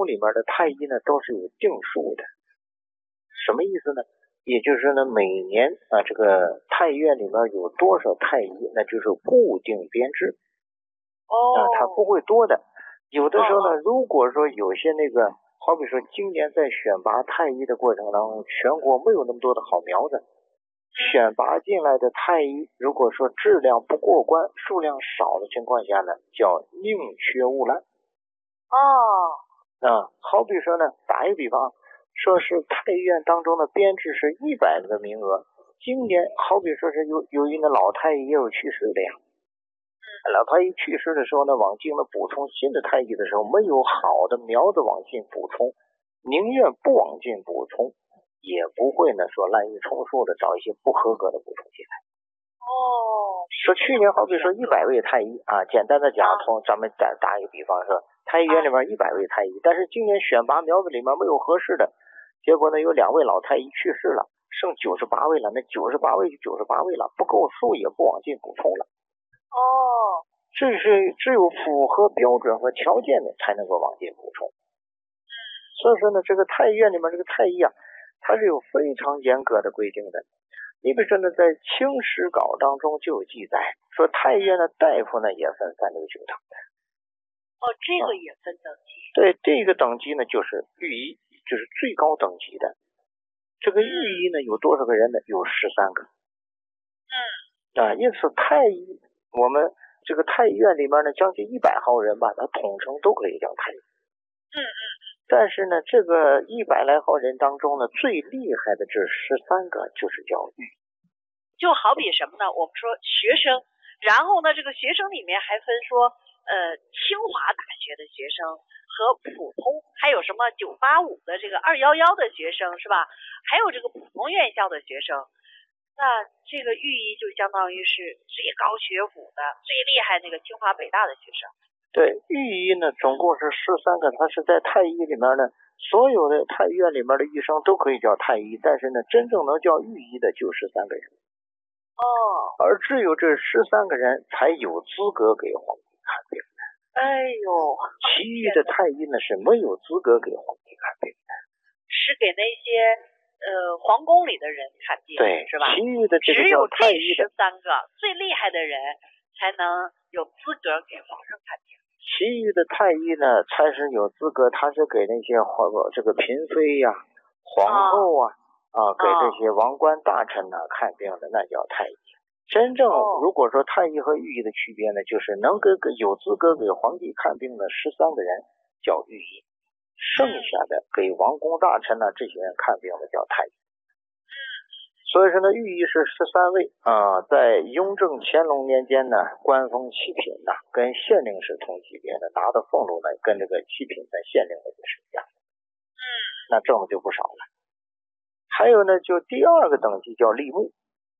宫里面的太医呢都是有定数的。什么意思呢？也就是呢，每年这个太医院里面有多少太医，那就是固定编制。它不会多的。有的时候呢，如果说有些那个，好比说今年在选拔太医的过程当中，全国没有那么多的好苗子，选拔进来的太医，如果说质量不过关，数量少的情况下呢，叫宁缺毋滥。好比说呢，打一个比方，说是太医院当中的编制是100个名额，今年好比说是由于那老太医也有去世的呀。老太医去世的时候呢，往进了补充新的太医的时候，没有好的苗子往进补充，宁愿不往进补充，也不会呢说滥竽充数的找一些不合格的补充进来。说去年好比说100位太医简单的讲，咱们再打一个比方说，太医院里面100位太医，但是今年选拔苗子里面没有合适的，结果呢有2位老太医去世了，剩98位了，那98位就98位了，不够数也不往进补充了。这是只有符合标准和条件的才能够往进补充。所以说呢，这个太医院里面这个太医它是有非常严格的规定的。你比如说呢，在清史稿当中就有记载，说太医院的大夫呢也分3、6、9等的。 这个也分等级。 对，这个等级呢就是御医，就是最高等级的。这个御医呢有多少个人呢？有13个。因此太医，我们这个太医院里面呢将近100号人吧，它统称都可以叫太医。但是呢，这个100来号人当中呢，最厉害的这13个就是叫御。 就好比什么呢？我们说学生，然后呢，这个学生里面还分说，清华大学的学生和普通，还有什么985的这个211的学生是吧？还有这个普通院校的学生。那这个御医就相当于是最高学府的、最厉害那个清华北大的学生。 对，御医呢总共是13个，他是在太医里面呢，所有的太医院里面的医生都可以叫太医，但是呢，真正能叫御医的就13个人。而只有这13个人才有资格给皇帝看病的。其余的太医呢是没有资格给皇帝看病的， 是给那些皇宫里的人看病， 对， 是吧？ 其余的这个叫太医的 13个最厉害的人才能有资格给皇上看病。 其余的太医呢才是有资格，他是给那些这个嫔妃呀、皇后给这些王官大臣看病的，那叫太医。真正如果说太医和御医的区别呢，就是能有资格给皇帝看病的13个人叫御医，剩下的给王公大臣这些人看病的叫太医。所以说呢，御医是13位在雍正乾隆年间呢，官封7品跟县令是同级别的，拿的俸禄呢跟这个7品的县令的也是一样的。那挣的就不少了。还有呢，就第2个等级叫吏目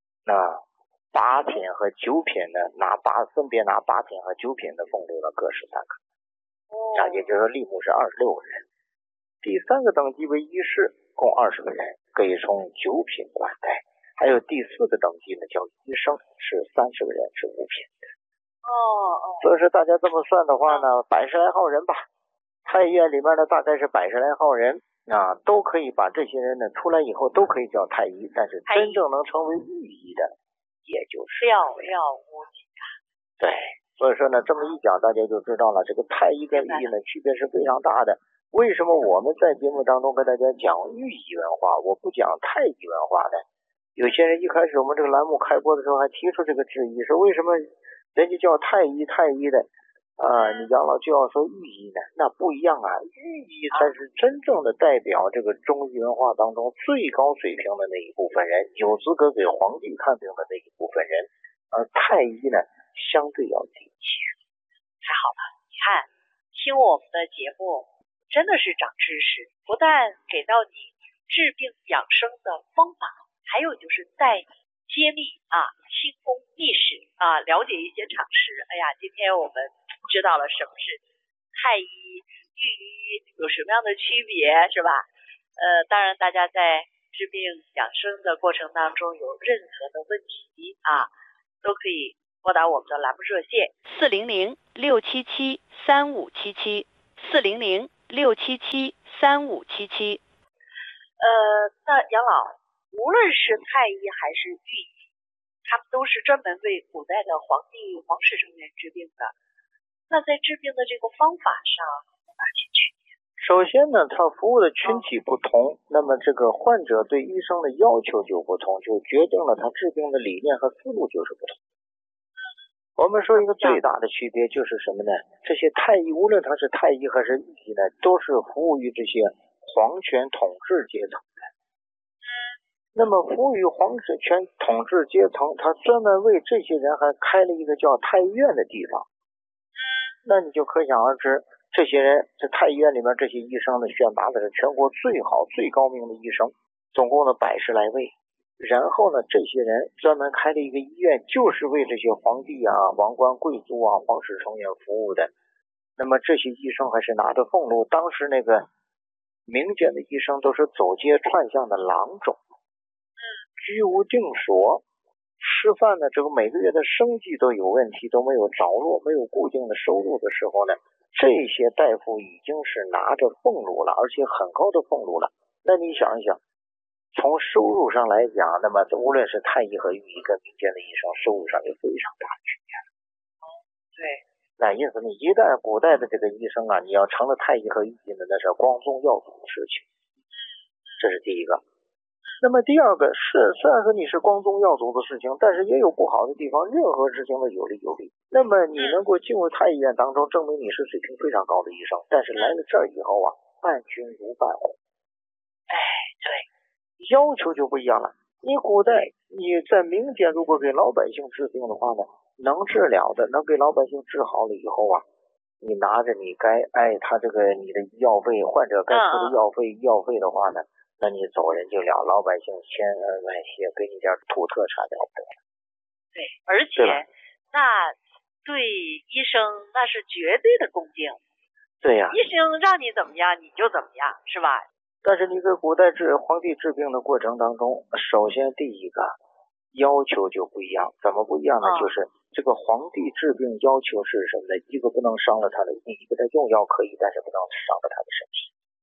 ，8品和9品呢分别拿8品和9品的俸禄呢各13个。也就是说吏目是26个人。第3个等级为医士，共20个人，可以从9品管带。还有第4个等级呢叫医生，是30个人，是5品的。所以说大家这么算的话呢，100来号人吧，太医院里面呢大概是100来号人都可以把这些人呢出来以后都可以叫太医，但是真正能成为御医的也就是寥寥无几。 对，所以说呢这么一讲大家就知道了，这个太医跟御医呢区别是非常大的。为什么我们在节目当中跟大家讲御医文化，我不讲太医文化呢？有些人一开始我们这个栏目开播的时候还提出这个质疑，说为什么人家叫太医的你养老就要说御医呢？那不一样御医才是真正的代表这个中医文化当中最高水平的那一部分人，有资格给皇帝看病的那一部分人，而太医呢相对要低一些。 太好了，你看听我们的节目真的是长知识，不但给到你治病养生的方法，还有就是带你接力轻功历史了解一些常识。今天我们知道了什么是太医、御医有什么样的区别，是吧？当然大家在治病养生的过程当中有任何的问题都可以拨打我们的栏目热线400-677-3577 677-3577。 那杨老，无论是太医还是御医，他们都是专门为古代的皇帝、皇室成员治病的。那在治病的这个方法上有哪些区别？ 首先呢，他服务的群体不同，那么这个患者对医生的要求就不同，就决定了他治病的理念和思路就是不同。我们说一个最大的区别就是什么呢？这些太医，无论他是太医还是御医呢，都是服务于这些皇权统治阶层的。那么服务于皇权统治阶层，他专门为这些人还开了一个叫太医院的地方。那你就可想而知，这些人在太医院里面，这些医生呢，选拔的是全国最好最高明的医生，总共的110来位。然后呢，这些人专门开了一个医院，就是为这些皇帝啊、王冠贵族啊、皇室成员服务的。那么这些医生还是拿着俸禄，当时那个民间的医生都是走街串巷的郎中，居无定所，吃饭呢，这个每个月的生计都有问题，都没有着落，没有固定的收入的时候呢，这些大夫已经是拿着俸禄了，而且很高的俸禄了。那你想一想，从收入上来讲，那么无论是太医和御医跟民间的医生，收入上有非常大的区别。 对， 那因此呢，一旦古代的这个医生啊，你要成了太医和御医呢，那是光宗耀祖的事情，这是第一个。那么第二个是，虽然说你是光宗耀祖的事情，但是也有不好的地方，任何事情都有利有弊。那么你能够进入太医院当中，证明你是水平非常高的医生，但是来了这儿以后啊，伴君如伴虎。对，要求就不一样了。你古代你在民间如果给老百姓治病的话呢，能治了的，能给老百姓治好了以后啊，你拿着你该他这个你的医药费，患者该出的医药费的话呢，那你走人就了，老百姓千恩万谢，给你点土特产了不得了。 对，而且那对医生那是绝对的恭敬。 对呀， 医生让你怎么样你就怎么样，是吧？ 但是你在古代皇帝治病的过程当中，首先第一个要求就不一样。怎么不一样呢？就是这个皇帝治病要求是什么呢？一个不能伤了他的，一个他用药可以，但是不能伤了他的身体。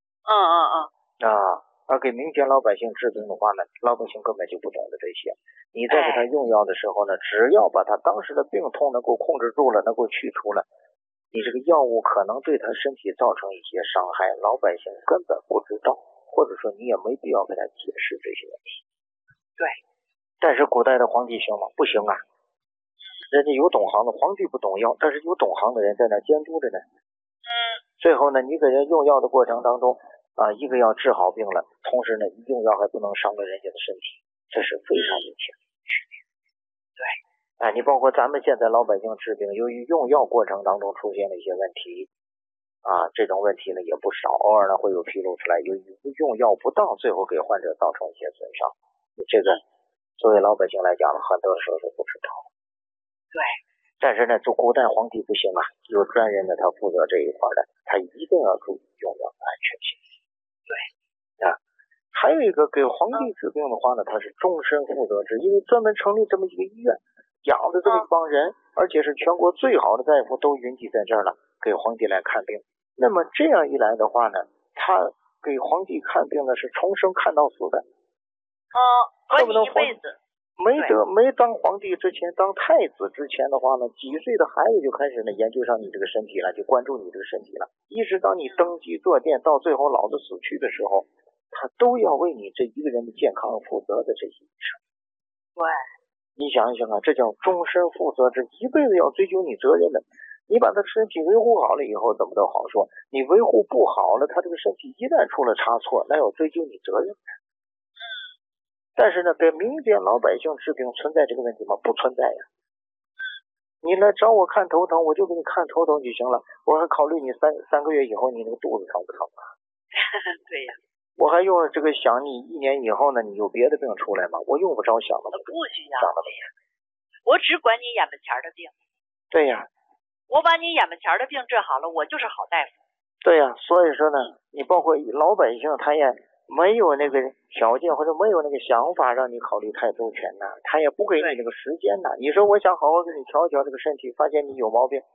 而给民间老百姓治病的话呢，老百姓根本就不懂得这些。你在给他用药的时候呢，只要把他当时的病痛能够控制住了，能够去除了，你这个药物可能对他身体造成一些伤害，老百姓根本不知道，或者说你也没必要给他解释这些问题。 对， 但是古代的皇帝行吗？不行啊，人家有懂行的，皇帝不懂药，但是有懂行的人在那监督着呢。最后呢，你给人用药的过程当中一个要治好病了，同时呢，用药还不能伤了人家的身体，这是非常明显的区别。对，你包括咱们现在老百姓治病，由于用药过程当中出现了一些问题这种问题呢也不少，偶尔呢会有披露出来，由于用药不当，最后给患者造成一些损伤。这个作为老百姓来讲呢，很多时候是不知道。 对， 但是呢，就古代皇帝不行啊，有专人的他负责这一块的，他一定要注意用药的安全性。对还有一个给皇帝治病的话呢，他是终身负责制，因为专门成立这么一个医院，养的这么一帮人，而且是全国最好的大夫都云集在这儿了，给皇帝来看病。那么这样一来的话呢，他给皇帝看病呢是从生看到死的。 管你一辈子。 没当皇帝之前，当太子之前的话呢，几岁的孩子就开始呢研究上你这个身体了，就关注你这个身体了，一直到你登基坐殿，到最后老子死去的时候，他都要为你这一个人的健康负责的这些医生。 对， 你想一想这叫终身负责制，一辈子要追究你责任的。你把他身体维护好了以后怎么都好说，你维护不好了，他这个身体一旦出了差错，那要追究你责任。但是呢，给民间老百姓治病存在这个问题吗？不存在呀。你来找我看头疼，我就给你看头疼就行了，我还考虑你三个月以后你那个肚子疼不疼啊？ 对呀， 我还用这个想你1年以后呢，你有别的病出来吗？我用不着想那么多， 不需要想那么远。 我只管你眼门前的病。 对呀， 我把你眼门前的病治好了，我就是好大夫。 对呀，所以说呢，你包括老百姓他也没有那个条件或者没有那个想法让你考虑太周全呐，他也不给你这个时间呐。你说我想好好给你调一调这个身体，发现你有毛病，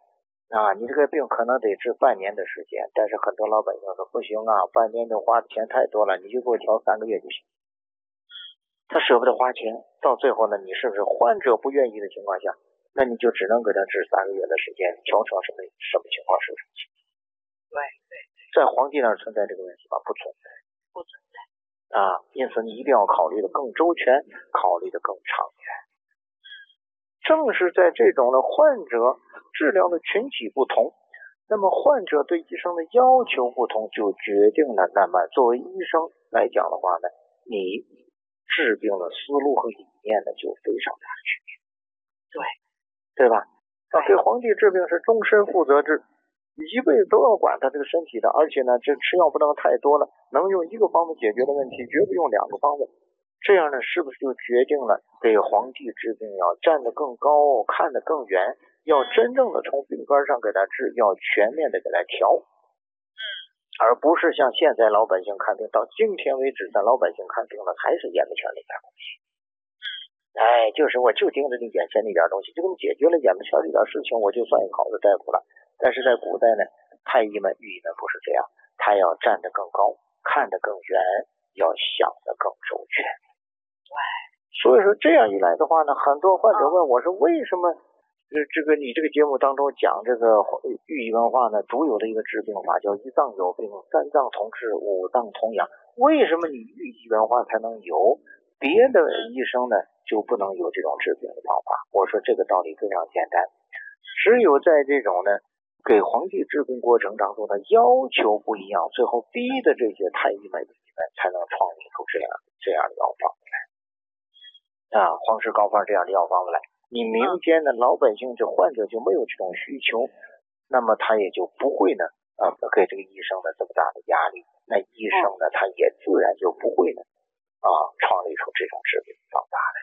你这个病可能得治半年的时间，但是很多老百姓说不行啊，半年的花的钱太多了，你就给我调3个月就行。他舍不得花钱，到最后呢，你是不是患者不愿意的情况下，那你就只能给他治3个月的时间，调成什么情况是什么情况？ 对， 在皇帝那儿存在这个问题吗？不存在。因此你一定要考虑的更周全，考虑的更长远。正是在这种的患者治疗的群体不同，那么患者对医生的要求不同，就决定了那么作为医生来讲的话呢，你治病的思路和理念呢就非常大的区别。对吧？给皇帝治病是终身负责制，一辈子都要管他这个身体的，而且呢，这吃药不能太多了，能用一个方子解决的问题，绝不用2个方子。这样呢，是不是就决定了给皇帝治病要站得更高，看得更远，要真正的从病根上给他治，要全面的给他调，而不是像现在老百姓看病，到今天为止，咱老百姓看病了还是眼巴前那点东西。就是我就盯着你眼前那点东西，就给你解决了眼巴前这点事情，我就算一个好的大夫了。但是在古代呢，太医们、御医们不是这样，他要站得更高，看得更远，要想得更周全。所以说这样一来的话呢，很多患者问我说，为什么你这个节目当中讲这个寓意文化呢，独有的一个治病法叫一脏有病3脏同治5脏同养，为什么你寓意文化才能有，别的医生呢就不能有这种治病的方法？我说这个道理非常简单，只有在这种呢给皇帝治病过程当中的要求不一样，最后逼的这些太医们才能创立出这样的药方来皇氏膏方这样的药方来。你民间的老百姓这患者就没有这种需求，那么他也就不会呢给这个医生的这么大的压力，那医生呢他也自然就不会呢创立出这种治病方法来。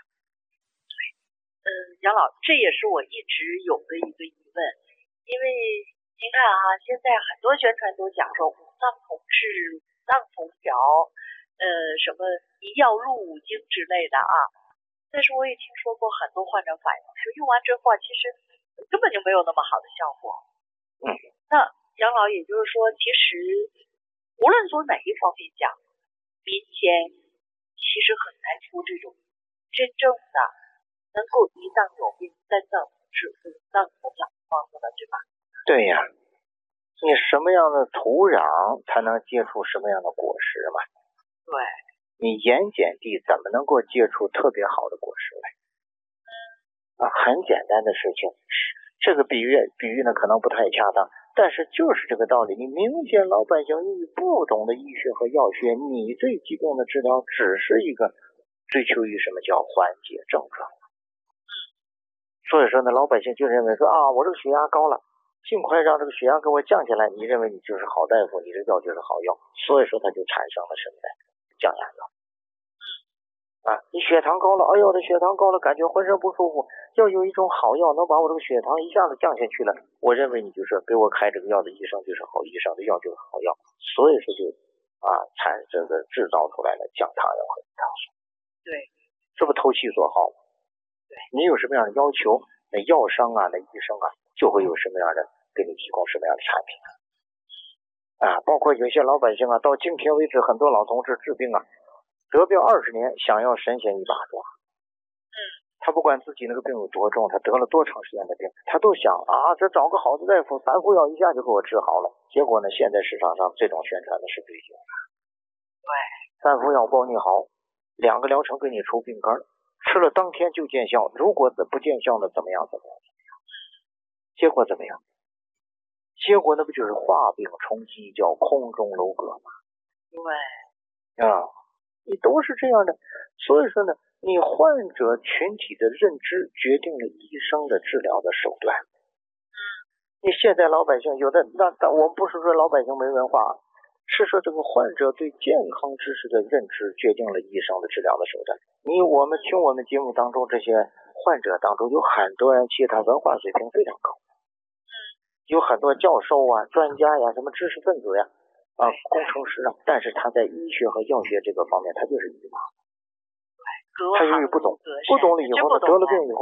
杨老，这也是我一直有的一个疑问，因为您看现在很多宣传都讲说5脏同治、5脏同调，什么一药入5经之类的但是我也听说过很多患者反映说，用完之后其实根本就没有那么好的效果。那杨老，也就是说，其实无论从哪一方面讲，民间其实很难出这种真正的能够一脏有病3脏同治5脏同养的方子的，对吧？ 对呀，你什么样的土壤才能结出什么样的果实嘛？ 对， 你盐碱地怎么能够结出特别好的果实来？很简单的事情，这个比喻呢可能不太恰当，但是就是这个道理。你明显老百姓你不懂得医学和药学，你对疾病的治疗只是一个追求于什么叫缓解症状。所以说呢，老百姓就认为说我这个血压高了，尽快让这个血压给我降下来，你认为你就是好大夫，你这药就是好药，所以说它就产生了什么呢？降压药。你血糖高了，这血糖高了，感觉浑身不舒服，要有一种好药能把我这个血糖一下子降下去了，我认为你就是给我开这个药的医生就是好医生，的药就是好药，所以说就制造出来了降糖药和胰岛素。 对， 这不投其所好吗？对，你有什么样的要求，那药商那医生就会有什么样的给你提供什么样的产品包括有些老百姓到今天为止，很多老同志治病得病20年，想要神仙一把抓。他不管自己那个病有多重，他得了多长时间的病，他都想这找个好的大夫，3副药一下就给我治好了。结果呢，现在市场上这种宣传的是对的。3副药包你好，2个疗程给你出病根，吃了当天就见效，如果不见效呢，怎么样？结果怎么样？结果那不就是化病充饥，叫空中楼阁吗？对你都是这样的。所以说呢，你患者群体的认知决定了医生的治疗的手段。你现在老百姓有的我们不是说老百姓没文化，是说这个患者对健康知识的认知决定了医生的治疗的手段。我们听我们节目当中这些患者当中有很多人，其实他文化水平非常高，有很多教授专家什么知识分子工程师但是他在医学和药学这个方面他就是一盲，他由于不懂了以后呢，得了病以后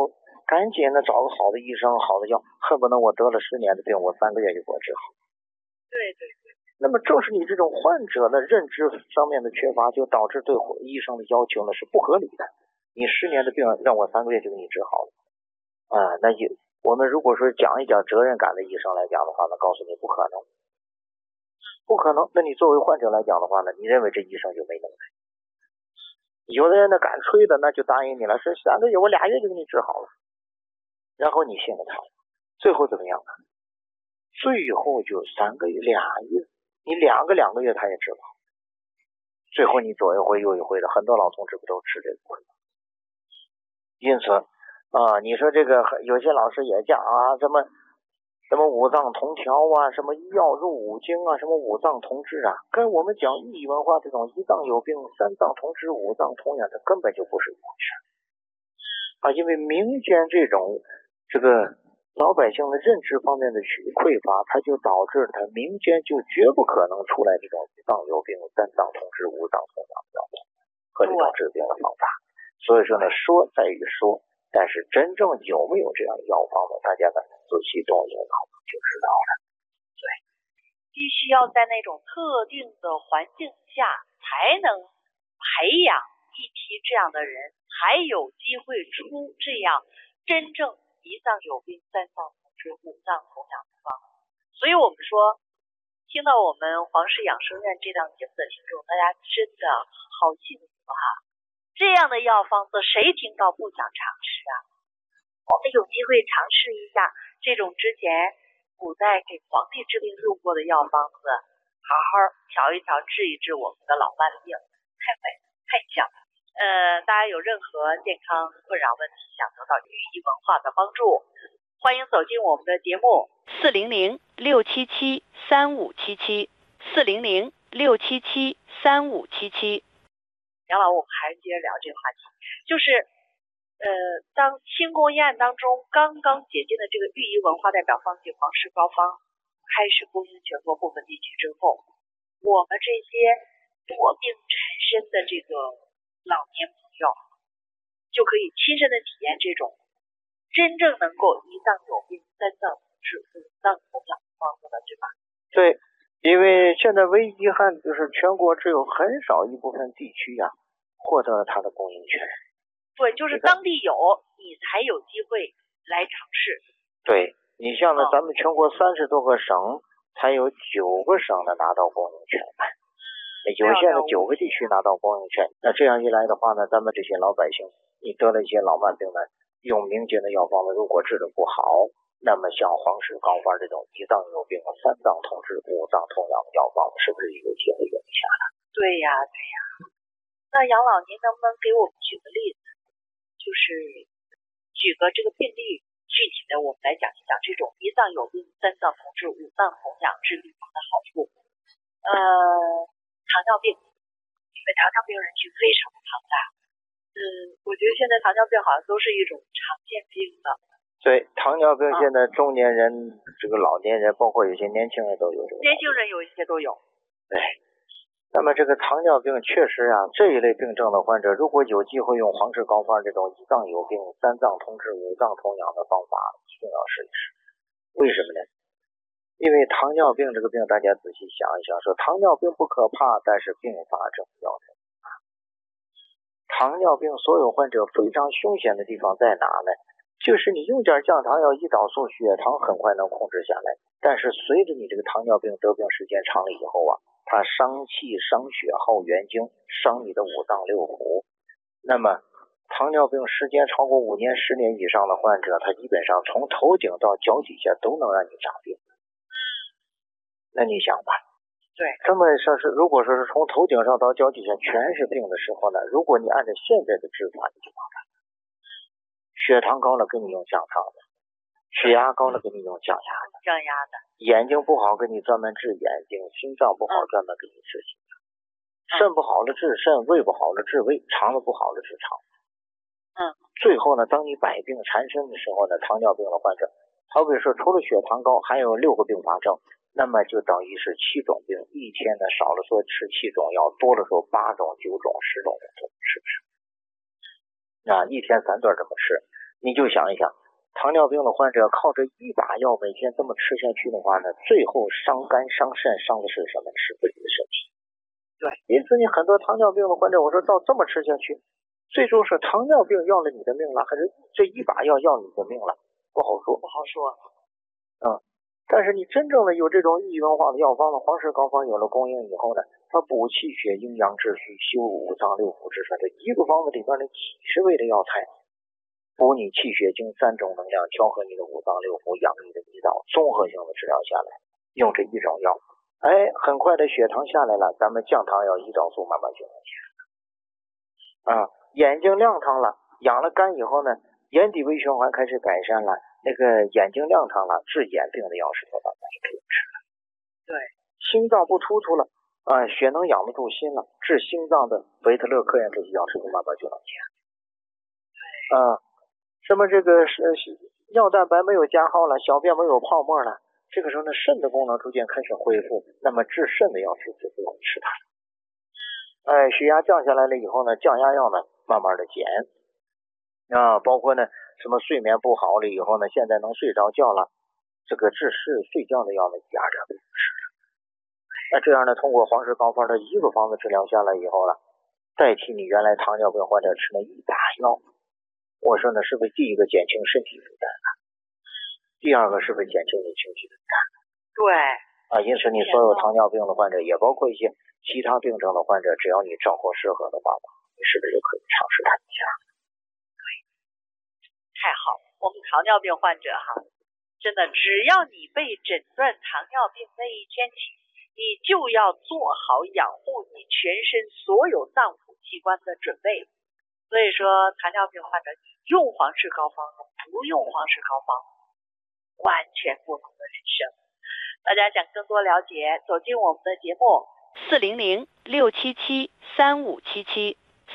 赶紧的找个好的医生，好的药，恨不得我得了10年的病，我3个月就给我治好。 对对对。 那么正是你这种患者的认知上面的缺乏，就导致对医生的要求呢是不合理的。你10年的病让我3个月就给你治好了啊，那我们如果说讲一讲责任感的医生来讲的话呢，告诉你不可能，不可能。那你作为患者来讲的话呢，你认为这医生就没能耐。有的人呢敢吹的，那就答应你了，是3个月我2月就给你治好了，然后你信了他，最后怎么样呢？最后就3个月2月，你2个月他也治不好，最后你左一回右一回的，很多老同志不都吃这个亏。因此你说这个有些老师也讲啊，什么五脏同调啊，什么药入五经啊，什么五脏同治啊，跟我们讲寓意文化这种一脏有病3脏同治5脏同养，这根本就不是一回事啊。因为民间这个老百姓的认知方面的匮乏，它就导致他民间就绝不可能出来这种一脏有病3脏同治5脏同养的药和这种治病的方法。所以说呢，说在于说，但是真正有没有这样的药方呢？大家呢仔细动一脑就知道了。 对，必须要在那种特定的环境下才能培养一批这样的人，才有机会出这样真正一脏有病3脏同治5脏同养的方法。所以我们说，听到我们黄氏养生院这档节目的听众，大家真的好幸福哈！这样的药方子谁听到不想尝试啊？我们有机会尝试一下这种之前古代给皇帝治病用过的药方子，好好调一调，治一治我们的老慢病，太美太香了。大家有任何健康困扰问题，想得到寓意文化的帮助，欢迎走进我们的节目400-677-3577，400-677-3577。杨老，我们还是接着聊这个话题，就是当清宫医案当中刚刚解禁的这个寓意文化代表方剂黄氏膏方开始供应全国部分地区之后，我们这些多病缠身的这个老年朋友就可以亲身的体验这种真正能够一脏有病3脏同治5脏同养的方子了，对吧？ 对，因为现在唯一遗憾就是全国只有很少一部分地区获得了它的供应权。 对，就是当地有，你才有机会来尝试。 对，你像呢，咱们全国30多个省，才有9个省的拿到供应权，有限的9个地区拿到供应权。那这样一来的话呢，咱们这些老百姓，你得了一些老慢病呢，用民间的药方呢，如果治得不好，那么像黄氏膏方这种一脏有病3脏同治5脏同养的药方，是不是有机会用一下呢？ 对呀。那杨老，您能不能给我们举个例子，就是举个这个病例，具体的我们来讲一讲这种一脏有病3脏同治5脏同养治病的好处。糖尿病，因为糖尿病人群非常的庞大，我觉得现在糖尿病好像都是一种常见病了。 对，糖尿病现在中年人、这个老年人，包括有些年轻人都有这个。 年轻人有一些都有。 对。那么这个糖尿病确实这一类病症的患者，如果有机会用黄氏膏方这种一脏有病3脏同治5脏同养的方法，一定要试一试。为什么呢？因为糖尿病这个病，大家仔细想一想，说糖尿病不可怕，但是并发症要可怕。糖尿病所有患者非常凶险的地方在哪呢？就是你用点降糖药胰岛素，血糖很快能控制下来，但是随着你这个糖尿病得病时间长了以后它伤气伤血耗元精，伤你的5脏6腑。那么糖尿病时间超过5年10年以上的患者，他基本上从头顶到脚底下都能让你长病。那你想吧， 对， 这么说是如果说是从头顶上到脚底下全是病的时候呢，如果你按照现在的治法，你就麻烦。血糖高了给你用降糖的，血压高了给你用降压的，眼睛不好给你专门治眼睛，心脏不好专门给你治心脏，肾不好了治肾，胃不好了治胃，肠子不好了治肠。最后呢，当你百病缠身的时候呢，糖尿病的患者，好比说除了血糖高，还有6个并发症，那么就等于是7种病，一天呢少了说吃7种药，多了说8种、9种、10种的，是不是？一天3顿这么吃，你就想一想， 糖尿病的患者靠着一把药每天这么吃下去的话呢，最后伤肝伤肾，伤的是什么？是自己的身体。对，因此你很多糖尿病的患者，我说照这么吃下去，最终是糖尿病要了你的命了，还是这一把药要你的命了？不好说， 不好说。 但是你真正的有这种异文化的药方呢，黄氏膏方有了供应以后呢，它补气血、阴阳治虚、修五脏六腑之身，这一个方子里边的几十味的药材，补你气血精3种能量，调和你的五脏六腑，养你的胰岛，综合性的治疗下来，用这一种药，很快的血糖下来了，咱们降糖药、胰岛素慢慢就能眼睛亮堂了，养了肝以后呢，眼底微循环开始改善了，那个眼睛亮堂了，治眼病的药是慢慢就可以吃了。 对， 心脏不突出了，血能养得住心了，治心脏的维特勒克呀这些药是不是慢慢就能减？什么这个是尿蛋白没有加号了，小便没有泡沫了，这个时候呢，肾的功能逐渐开始恢复，那么治肾的药是就不用吃它了。血压降下来了以后呢，降压药呢慢慢的减。包括呢什么睡眠不好了以后呢，现在能睡着觉了，这个治睡觉的药呢压着不吃了。那这样呢，通过黄氏膏方的一个方子治疗下来以后呢，代替你原来糖尿病患者吃那一把药，我说呢，是不是第一个减轻身体负担了？第二个是不是减轻你情绪负担？ 对。 因此你所有糖尿病的患者，也包括一些其他病症的患者，只要你照顾适合的话，你是不是就可以尝试它一下？ 太好了，我们糖尿病患者真的只要你被诊断糖尿病那一天起，你就要做好养护你全身所有脏腑器官的准备。所以说糖尿病患者你用黄氏膏方和不用黄氏膏方完全不同的人生。大家想更多了解，走进我们的节目400-677-3577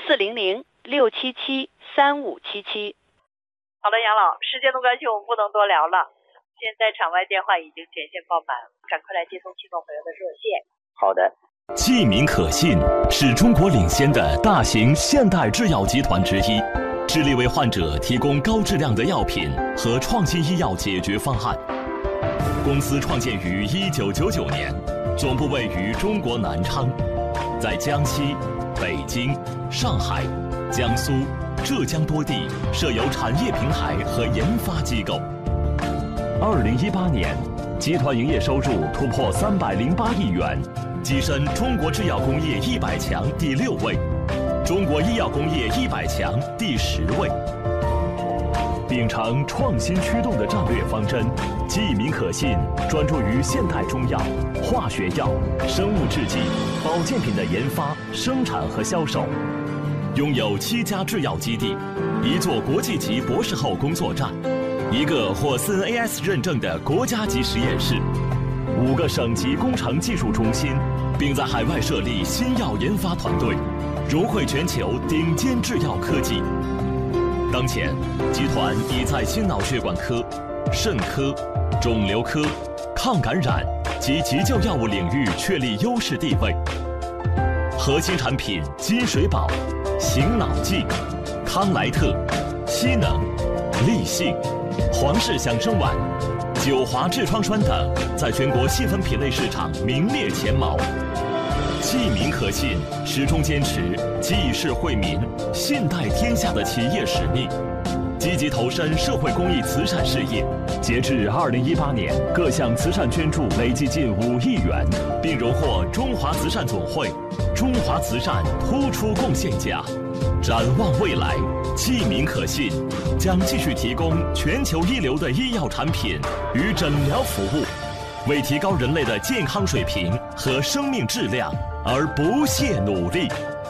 400-677-3577。好了，杨老，时间的关系我们不能多聊了，现在场外电话已经全线爆满，赶快来接通听众朋友的热线。 好的。 济民可信是中国领先的大型现代制药集团之一，致力为患者提供高质量的药品和创新医药解决方案。公司创建于1999年，总部位于中国南昌，在江西、北京、上海、江苏、浙江多地设有产业平台和研发机构。2018年，集团营业收入突破308亿元，跻身中国制药工业100强第6位，中国医药工业100强第10位。秉承创新驱动的战略方针，济民可信专注于现代中药、化学药、生物制剂、保健品的研发、生产和销售。拥有7家制药基地，1座国际级博士后工作站，1个获CNAS 认证的国家级实验室，5个省级工程技术中心，并在海外设立新药研发团队，融汇全球顶尖制药科技。当前，集团已在心脑血管科、肾科、肿瘤科、抗感染及急救药物领域确立优势地位。核心产品金水宝、醒脑剂、康莱特、西能、立信、黄氏响生丸、九华痔疮栓等，在全国细分品类市场名列前茅。济民可信始终坚持济世惠民、信代天下的企业使命，积极投身社会公益慈善事业。截至2018年，各项慈善捐助累计近5亿元，并荣获中华慈善总会中华慈善突出贡献奖。展望未来，济民可信将继续提供全球一流的医药产品与诊疗服务，为提高人类的健康水平和生命质量而不懈努力。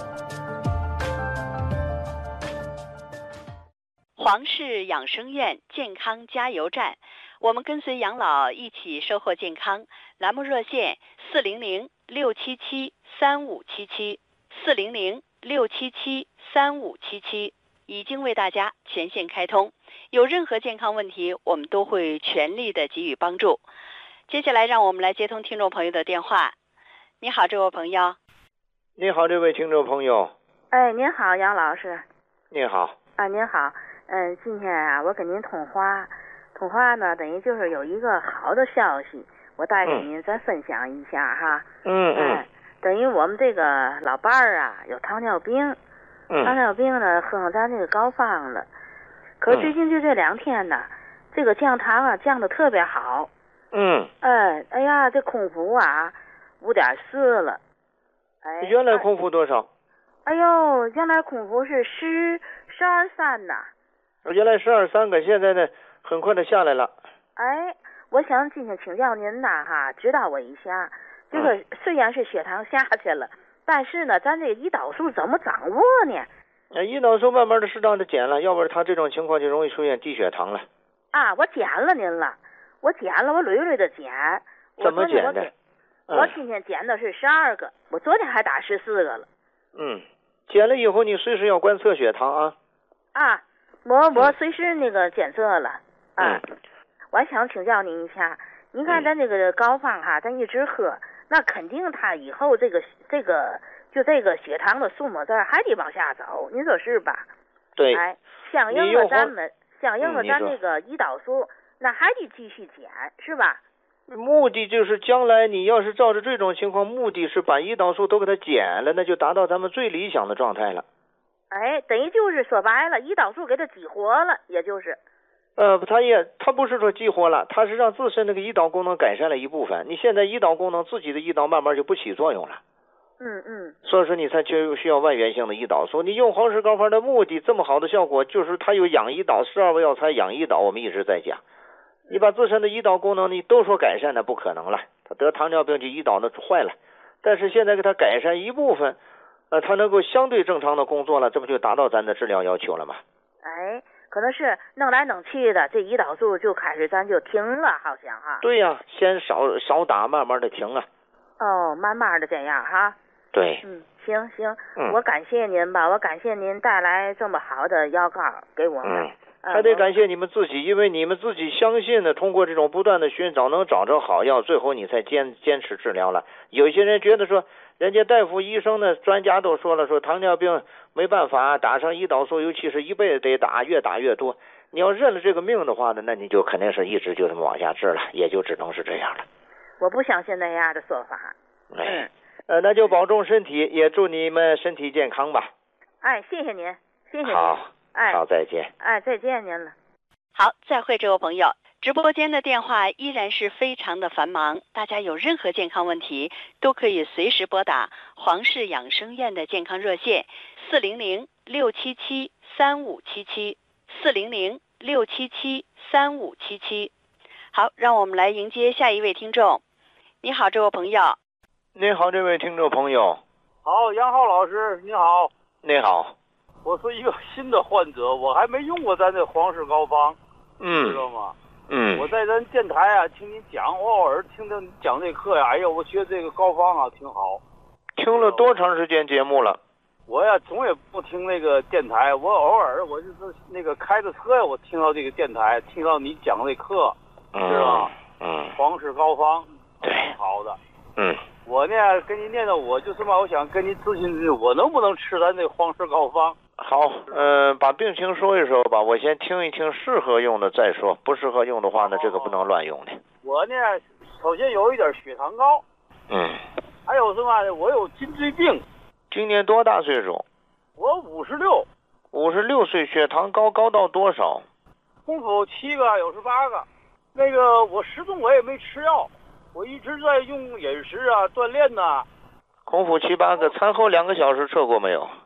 黄氏养生院健康加油站，我们跟随养老一起收获健康。栏目热线400-677-3577 400-677-3577已经为大家全线开通，有任何健康问题，我们都会全力的给予帮助。接下来让我们来接通听众朋友的电话。你好，这位朋友。 你好，这位听众朋友。 您好，杨老师。 你好。 您好， 今天啊，我跟您通话呢，等于就是有一个好的消息，我带给您再分享一下哈。等于我们这个老伴儿啊，有糖尿病，糖尿病呢喝上咱这个膏方了，可最近就这2天呢，这个降糖啊降得特别好。哎呀，这空腹啊5.4了。哎， 原来空腹多少？ 哎呦，原来空腹是12.3呐。 原来12.3个，现在呢很快的下来了。 哎，我想今天请教您呐哈，指导我一下。这个虽然是血糖下去了，但是呢，咱这个胰岛素怎么掌握呢？ 胰岛素慢慢的适当的减了，要不然他这种情况就容易出现低血糖了。 啊，我减了您了，我屡屡的减。 怎么减的？ 我今天减的是12个，我昨天还打14个了。 减了以后你随时要观测血糖啊。 啊，我随时那个检测了。我还想请教您一下，您看咱这个膏方哈，咱一直喝，那肯定它以后这个血糖的数目字还得往下走，您说是吧？ 对。 哎，相应的咱这个胰岛素，那还得继续减，是吧？ 目的就是将来你要是照着这种情况，目的是把胰岛素都给它减了，那就达到咱们最理想的状态了。 哎，等于就是说白了，胰岛素给它激活了，也就是。 它不是说激活了，它是让自身那个胰岛功能改善了一部分。你现在胰岛功能自己的胰岛慢慢就不起作用了。所以说你才需要外源性的胰岛素。你用黄石膏方的目的这么好的效果，就是它有养胰岛，12味药材养胰岛，我们一直在讲。你把自身的胰岛功能你都说改善，那不可能了。他得糖尿病就胰岛那坏了，但是现在给他改善一部分，他能够相对正常的工作了，这不就达到咱的治疗要求了吗？ 哎，可能是弄来弄去的，这胰岛素就开始咱就停了，好像哈。 对呀，先少打，慢慢的停了。 慢慢的这样哈。 对。 行，我感谢您吧，我感谢您带来这么好的药膏给我们。 还得感谢你们自己，因为你们自己相信的，通过这种不断的寻找，能找着好药，最后你才坚持治疗了。有些人觉得说，人家大夫、医生呢，专家都说了，说糖尿病没办法打上胰岛素，尤其是一辈子得打，越打越多。你要认了这个命的话呢，那你就肯定是一直就这么往下治了，也就只能是这样了。 我不相信那样的说法。 那就保重身体，也祝你们身体健康吧。 哎，谢谢您，谢谢您。 好，再见。 再见您了。 好，再会这位朋友。直播间的电话依然是非常的繁忙，大家有任何健康问题都可以随时拨打黄氏养生院的健康热线400-677-3577，400-677-3577。好，让我们来迎接下一位听众。你好，这位朋友。 你好，这位听众朋友。 好，杨浩老师，你好。 你好。 我是一个新的患者，我还没用过咱这黄氏膏方，知道吗？我在咱电台啊听你讲，我偶尔听着你讲这课呀，哎呀，我觉得这个膏方啊挺好。 听了多长时间节目了？ 我呀总也不听那个电台，我偶尔我就是那个开着车呀，我听到这个电台，听到你讲这课，知道吗？黄氏膏方挺好的。我呢跟你念叨，我就是嘛，我想跟你咨询，我能不能吃咱这黄氏膏方？ 好，把病情说一说吧，我先听一听适合用的再说，不适合用的话呢，这个不能乱用的。 我呢，首先有一点血糖高，还有什么呢？我有颈椎病。 今年多大岁数？ 我56。 56岁，血糖高到多少？ 空腹7个，有时8个。那个我始终我也没吃药，我一直在用饮食啊，锻炼呐。 空腹7、8个，餐后2个小时测过没有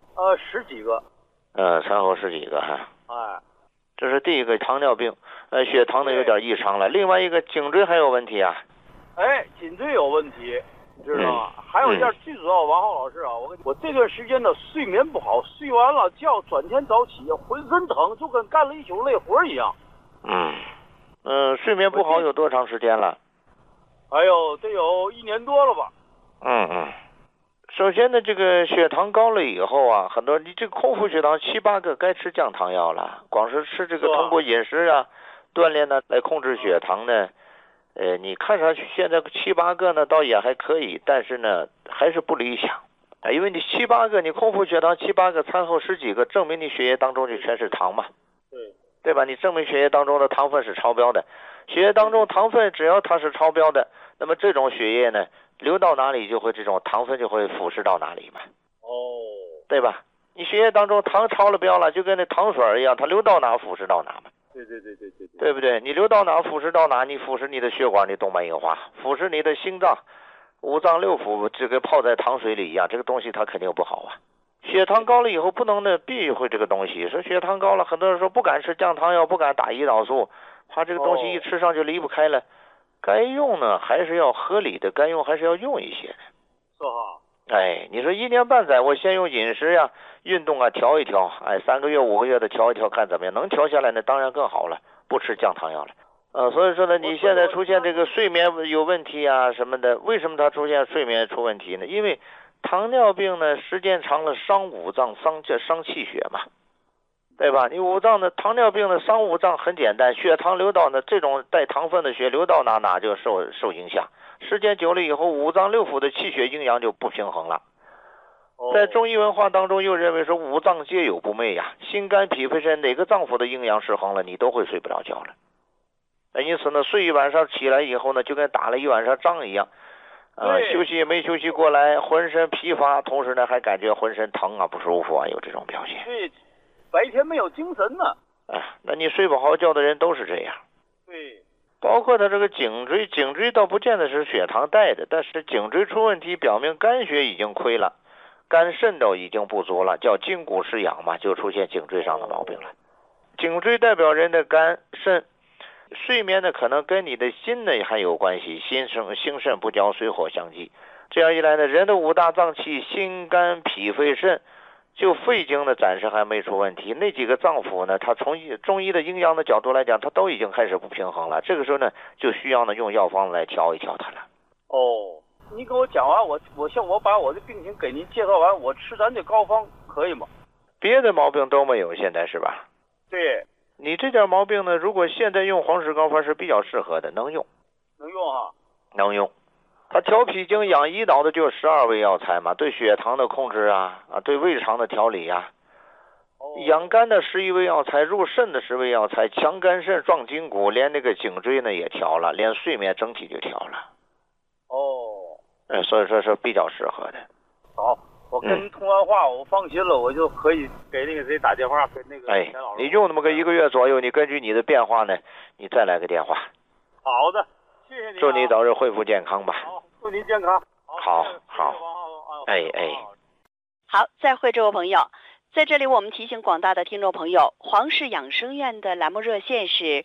？10几个。 餐后10几个哈。 这是第一个糖尿病，血糖呢有点异常了。另外一个颈椎还有问题啊。 颈椎有问题，你知道吗？还有一点最主要，王浩老师啊，我这段时间呢睡眠不好，睡完了觉转天早起浑身疼，就跟干了一宿累活一样。 睡眠不好有多长时间了？ 哎呦，得有1年多了吧。 首先呢，这个血糖高了以后啊，很多你这个空腹血糖7、8个该吃降糖药了。光是吃这个通过饮食啊、锻炼呢来控制血糖呢，你看上去现在7、8个呢倒也还可以，但是呢还是不理想因为你7、8个，你空腹血糖7、8个，餐后10几个，证明你血液当中就全是糖嘛。 对吧？你证明血液当中的糖分是超标的，血液当中糖分只要它是超标的，那么这种血液呢，流到哪里就会这种糖分就会腐蚀到哪里嘛。对吧？你血液当中糖超了标了，就跟那糖水一样，它流到哪腐蚀到哪嘛。对不对？你流到哪腐蚀到哪，你腐蚀你的血管，你动脉硬化，腐蚀你的心脏，五脏六腑，这个泡在糖水里一样，这个东西它肯定不好啊。血糖高了以后不能呢避讳这个东西，说血糖高了，很多人说不敢吃降糖药，不敢打胰岛素，怕这个东西一吃上就离不开了。该用呢还是要合理的，该用还是要用一些的。 是哈。 你说1年半载，我先用饮食呀、运动啊调一调，3个月、5个月的调一调，看怎么样，能调下来呢，当然更好了，不吃降糖药了。所以说呢，你现在出现这个睡眠有问题啊什么的，为什么它出现睡眠出问题呢？因为糖尿病呢，时间长了伤五脏，伤气血嘛，对吧？你五脏的糖尿病的伤五脏很简单，血糖流到呢，这种带糖分的血流到哪就受影响。时间久了以后，五脏六腑的气血阴阳就不平衡了。在中医文化当中又认为说五脏皆有不寐呀，心肝脾肺肾哪个脏腑的阴阳失衡了，你都会睡不着觉了。因此呢，睡一晚上起来以后呢，就跟打了一晚上仗一样，休息也没休息过来，浑身疲乏，同时呢还感觉浑身疼啊不舒服啊，有这种表现。 对，白天没有精神呢。 那你睡不好觉的人都是这样。 对。 包括他这个颈椎倒不见得是血糖带的，但是颈椎出问题，表明肝血已经亏了，肝肾都已经不足了，叫筋骨失养嘛，就出现颈椎上的毛病了。颈椎代表人的肝肾，睡眠呢可能跟你的心呢还有关系，心肾不交，水火相济。这样一来呢，人的五大脏器心肝脾肺肾，就肺经呢暂时还没出问题，那几个脏腑呢，它从中医的阴阳的角度来讲，它都已经开始不平衡了。这个时候呢，就需要呢用药方来调一调它了。 你给我讲完，我把我的病情给您介绍完，我吃咱这膏方可以吗？ 别的毛病都没有，现在是吧？ 对。 你这点毛病呢，如果现在用黄石膏方是比较适合的，能用。 能用啊？ 能用。它调脾经养胰岛的就是12味药材嘛，对血糖的控制对胃肠的调理养肝的11味药材，入肾的10味药材，强肝肾壮筋骨，连那个颈椎呢也调了，连睡眠整体就调了。所以说是比较适合的。 好，我跟您通完话，我放心了，我就可以给那个谁打电话，给那个钱老师。 你用那么个1个月左右，你根据你的变化呢，你再来个电话。 好的，谢谢您。 祝你早日恢复健康吧。 好，祝您健康。 好。 好，再会这位朋友。在这里我们提醒广大的听众朋友，黄氏养生院的栏目热线是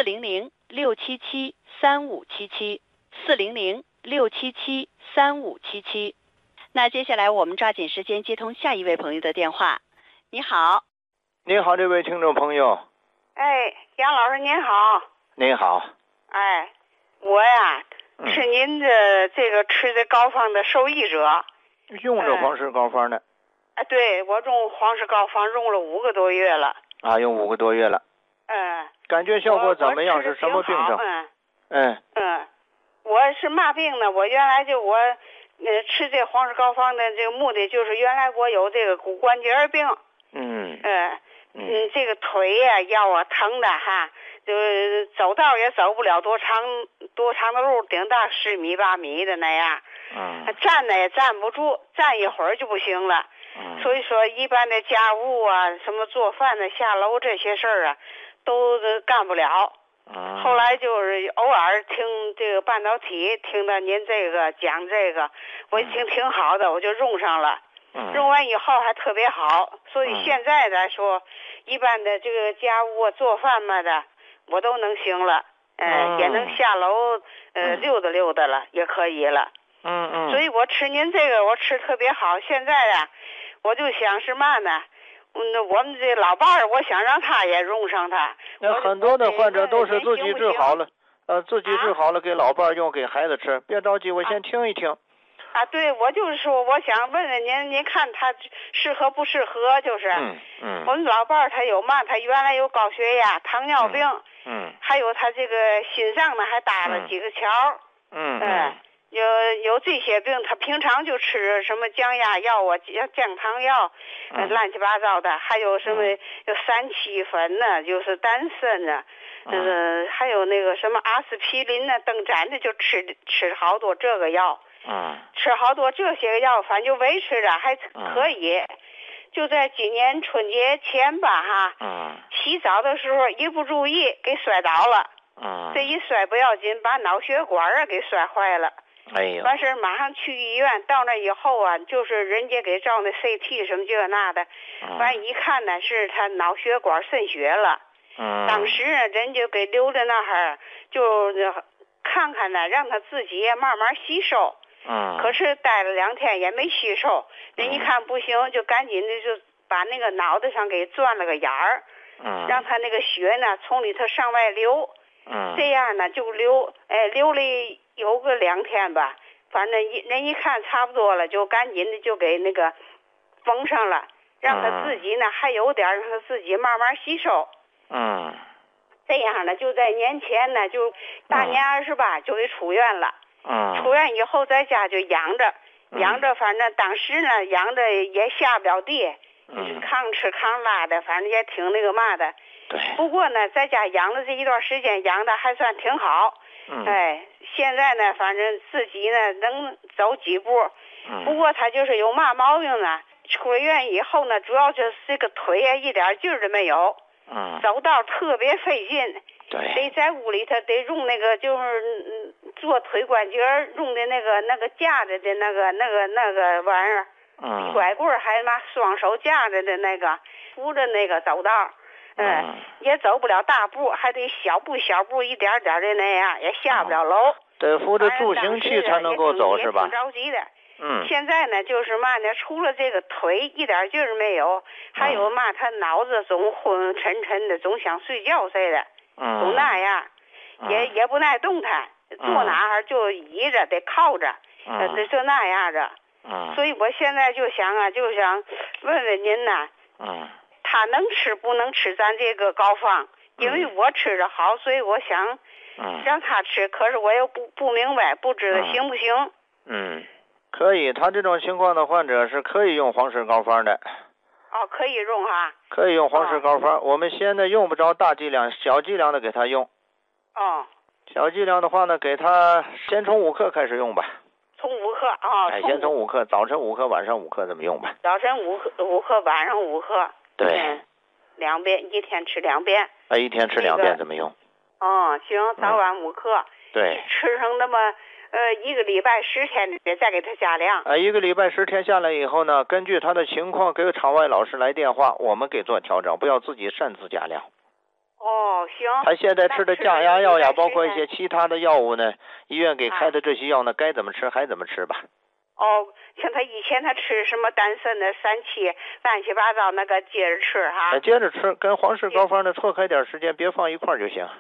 400-677-3577，400-677-3577。那接下来我们抓紧时间接通下一位朋友的电话。你好。 你好，这位听众朋友。 杨老师您好。 您好。 我呀是您的这个吃的膏方的受益者， 用着黄石膏方呢。 对，我用黄石膏方用了5个多月了。 用5个多月了。感觉效果怎么样？是什么病症？ 我是嘛病呢？我原来吃这黄石膏方的这个目的就是原来我有这个骨关节病。这个腿呀腰疼的就走道也走不了多长的路，顶大10米8米的那样。站呢也站不住，站一会儿就不行了。所以说一般的家务什么做饭下楼这些事儿都干不了。后来就是偶尔听这个半导体，听到您这个讲这个，我一听挺好的，我就用上了。用完以后还特别好，所以现在来说，一般的这个家务做饭嘛的，我都能行了。也能下楼溜达了，也可以了。所以我吃您这个，我吃特别好。现在我就想是嘛呢？我们这老伴儿，我想让他也用上它。 很多的患者都是自己治好了，自己治好了给老伴儿用，给孩子吃。别着急，我先听一听。 对，我就是说，我想问问您，您看他适合不适合？就是，我们老伴儿他有嘛？他原来有高血压、糖尿病，还有他这个心脏呢还搭了几个桥， 有这些病，他平常就吃什么降压药啊、降糖药，乱七八糟的，还有什么有三七粉呢，就是丹参呢，还有那个什么阿司匹林呢，登展的就吃好多这个药，吃好多这些药，反正就维持着还可以。就在今年春节前吧，哈，洗澡的时候一不注意给摔倒了，这一摔不要紧，把脑血管给摔坏了。 哎呦！ 完事马上去医院，到那以后啊，就是人家给照那 CT 什么这那的，完一看呢是他脑血管渗血了。当时人就给留在那儿，就看看呢，让他自己慢慢吸收。可是待了2天也没吸收，人一看不行，就赶紧的就把那个脑袋上给钻了个眼儿，让他那个血呢从里头上外流。这样呢就流了有个2天吧，反正人一看差不多了，就赶紧的就给那个封上了，让他自己呢还有点让他自己慢慢吸收。这样呢就在年前呢就大年28就给出院了。出院以后在家就养着，反正当时呢养着也下不了地，抗吃抗拉的，反正也挺那个嘛的。不过呢在家养了这一段时间，养的还算挺好。现在呢反正自己呢能走几步。不过他就是有嘛毛病呢，出了院以后呢，主要就是这个腿啊一点劲儿都没有，走道特别费劲。得在屋里头得用那个就是做腿关节用的那个架着的那个玩意儿，比拐棍还嘛双手架着的那个扶着那个走道，也走不了大步，还得小步一点点的那样，也下不了楼。 得扶着助行器才能够走是吧？ 挺着急的。现在呢就是嘛呢，除了这个腿一点劲儿没有，还有嘛他脑子总昏沉的，总想睡觉似的。总那样，也不耐动弹，坐哪儿就倚着，得靠着，就那样着。所以我现在就想问问您呐，他能吃不能吃咱这个膏方？因为我吃着好，所以我想让他吃，可是我又不明白，不知道行不行。 可以，他这种情况的患者是可以用黄氏膏方的。 可以用哈。 可以用黄氏膏方，我们现在用不着大剂量，小剂量的给他用。小剂量的话呢，给他先从5克开始用吧。 从5克先从5克，早晨5克，晚上5克这么用吧。 早晨5克，晚上5克。 对。 2遍，一天吃2遍。 一天吃2遍怎么用？ 行，早晚5克。 对。 吃上那么1个礼拜10天得再给他加量。 1个礼拜10天下来以后呢，根据他的情况给场外老师来电话，我们给做调整，不要自己擅自加量。 行。 他现在吃的降压药呀，包括一些其他的药物呢，医院给开的这些药呢，该怎么吃还怎么吃吧。 像他以前他吃什么丹参的三七乱七八糟那个接着吃哈。 接着吃，跟黄氏膏方的错开点时间，别放一块就行。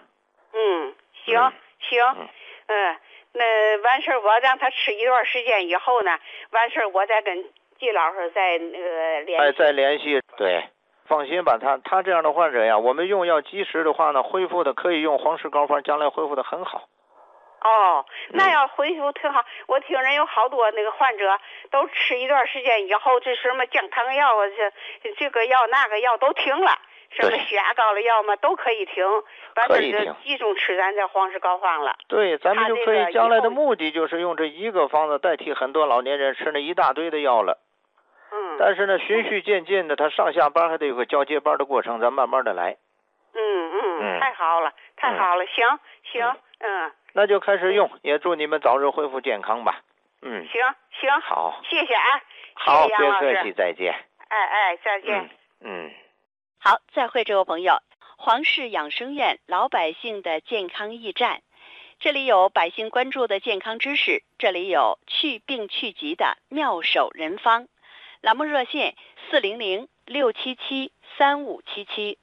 行。那完事儿我让他吃一段时间以后呢，完事儿我再跟季老师再那个联系。 再联系。对，放心吧，他这样的患者呀，我们用药及时的话呢，恢复的可以用黄氏膏方，将来恢复的很好。 那要恢复挺好。我听人有好多那个患者都吃一段时间以后，这什么降糖药啊，这个药那个药都停了，什么血压高的药嘛都可以停，完事就集中吃咱这黄氏膏方了。 对，咱们就可以将来的目的就是用这一个方子代替很多老年人吃那一大堆的药了。但是呢，循序渐进的，他上下班还得有个交接班的过程，咱慢慢的来。 太好了，行。 那就开始用，也祝你们早日恢复健康吧。 行。 好， 谢谢啊。 好，别客气，再见。 再见。 好，再会这位朋友。黄氏养生院老百姓的健康驿站，这里有百姓关注的健康知识，这里有去病去疾的妙手人方。栏目热线400-677-3577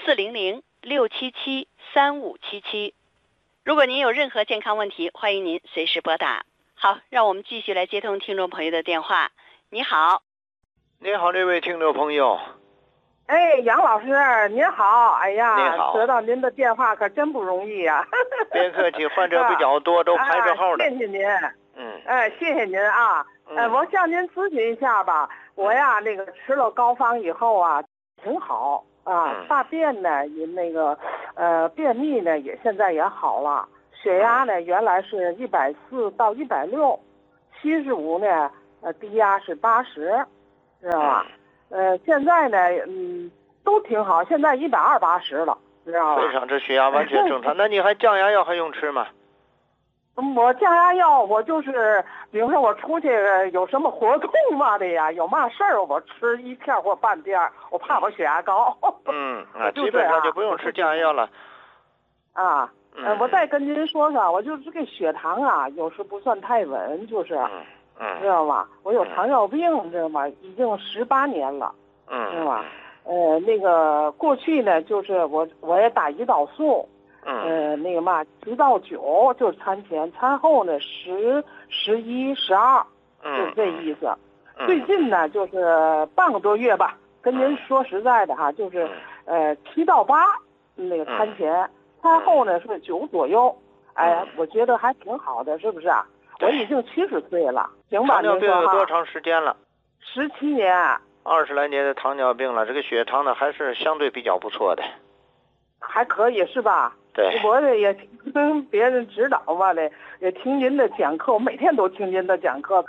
400-677-3577。如果您有任何健康问题，欢迎您随时拨打。好，让我们继续来接通听众朋友的电话。你好。 你好，这位听众朋友。 杨老师您好。哎呀， 您好， 得到您的电话可真不容易呀。 别客气，患者比较多，都排着号的。 谢谢您。 谢谢您啊。我向您咨询一下吧。我呀，那个吃了膏方以后啊，挺好啊。大便呢，也那个便秘呢，也现在也好了。血压呢，原来是140到160，75呢，低压是80，知道吧？现在呢，都挺好，现在120/80了，知道吧？ 非常，这血压完全正常。那你还降压药还用吃吗？ 我降压药，我就是比如说我出去有什么活动嘛的呀，有嘛事儿我吃1片或半片，我怕我血压高。 基本上就不用吃降压药了。 我再跟您说说，我就是这个血糖啊，有时不算太稳，就是，知道吗？我有糖尿病，知道吗？已经18年了，知道吗？那个过去呢，就是我也打胰岛素。那个嘛，7到9就是餐前，餐后呢10、11、12，就是这意思。最近呢，就是半个多月吧，跟您说实在的哈，就是7到8那个餐前，餐后呢是9左右。我觉得还挺好的，是不是啊？我已经70岁了，行吧？ 糖尿病有多长时间了 ？17年。 20来年的糖尿病了，这个血糖呢还是相对比较不错的。 还可以是吧？ 对， 我也听别人指导嘛的，也听您的讲课，我每天都听您的讲课。